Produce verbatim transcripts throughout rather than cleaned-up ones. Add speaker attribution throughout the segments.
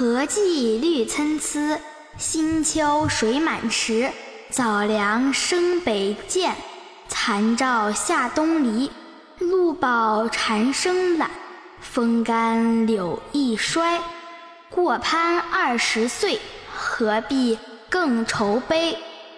Speaker 1: 荷季绿参差，新秋水满池。早凉生北涧，残照下东篱。露饱蝉声懒，风干柳易衰。过攀二十岁，何必更愁悲。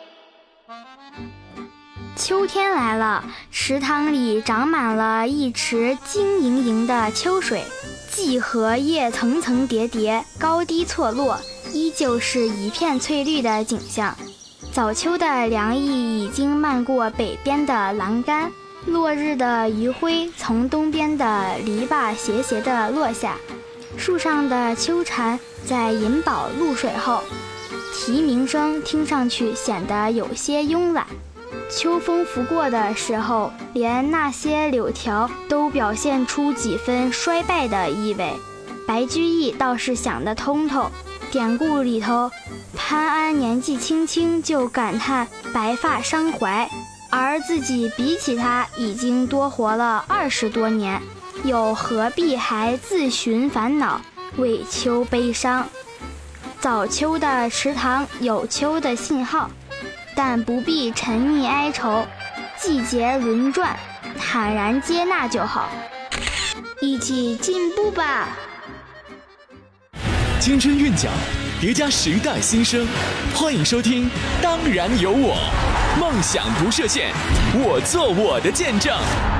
Speaker 1: 秋天来了，池塘里长满了一池晶莹莹的秋水，荠荷叶层层叠叠，高低错落，依旧是一片翠绿的景象。早秋的凉意已经漫过北边的栏杆，落日的余晖从东边的篱笆斜斜地落下，树上的秋蝉在饮饱露水后，啼鸣声听上去显得有些慵懒。秋风拂过的时候，连那些柳条都表现出几分衰败的意味。白居易倒是想得通透，典故里头潘安年纪轻轻就感叹白发伤怀，而自己比起他已经多活了二十多年，又何必还自寻烦恼，为秋悲伤。早秋的池塘有秋的信号，但不必沉溺哀愁，季节轮转，坦然接纳就好。一起进步吧！
Speaker 2: 青春韵脚，叠加时代新生，欢迎收听《当然有我》，梦想不设限，我做我的见证。